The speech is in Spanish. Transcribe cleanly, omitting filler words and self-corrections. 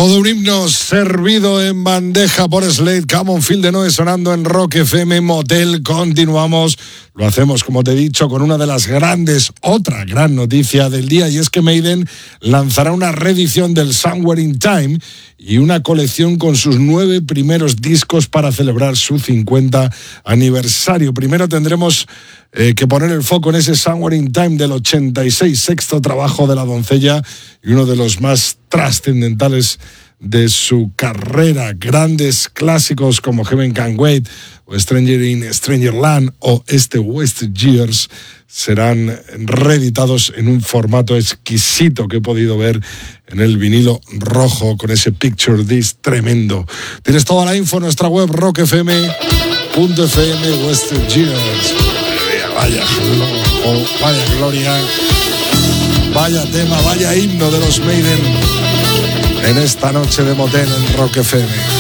Todo un himno servido en bandeja por Slade. Come on, Feel the Noise sonando en Rock FM. Motel. Continuamos. Lo hacemos, como te he dicho, con una de las otra gran noticia del día, y es que Maiden lanzará una reedición del Somewhere in Time y una colección con sus 9 primeros discos para celebrar su 50 aniversario. Primero tendremos que poner el foco en ese Somewhere in Time del 86, sexto trabajo de la doncella y uno de los más trascendentales de su carrera. Grandes clásicos como Heaven Can Wait o Stranger in Strangerland o Wasted Years serán reeditados en un formato exquisito que he podido ver en el vinilo rojo con ese picture disc tremendo. Tienes toda la info en nuestra web rockfm.fm. Wasted Years. Vaya gloria, vaya tema, vaya himno de los Maiden en esta noche de motel en Rock FM.